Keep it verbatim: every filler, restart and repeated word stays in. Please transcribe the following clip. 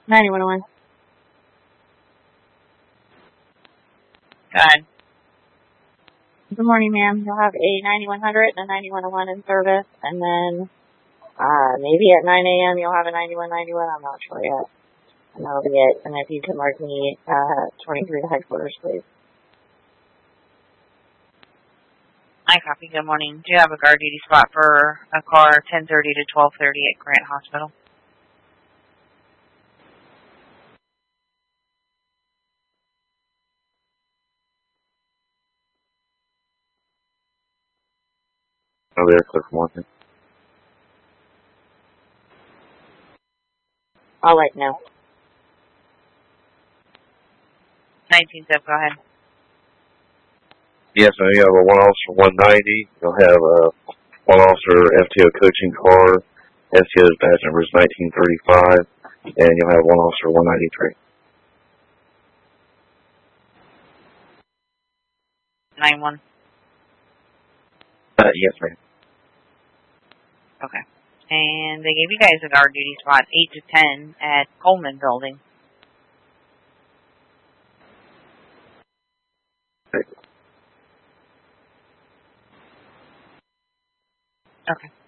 ninety-one oh one. Go ahead. Good morning, ma'am. You'll have a ninety-one hundred and a ninety-one oh one in service, and then uh, maybe at nine a.m. you'll have a ninety-one ninety-one. I'm not sure yet. And that'll be it. And if you can mark me uh, twenty-three to headquarters, please. I copy. Good morning. Do you have a guard duty spot for a car ten thirty to twelve thirty at Grant Hospital? Oh, there, Cliff Morgan. I'll let you know. nineteen Zip, go ahead. Yes, ma'am. You have a one officer one ninety. You'll have a one officer F T O coaching car. F T O's badge number is nineteen thirty-five, and you'll have one officer one ninety-three. nine one. Uh, yes, ma'am. Okay. And they gave you guys a guard duty spot eight to ten at Coleman Building. Okay.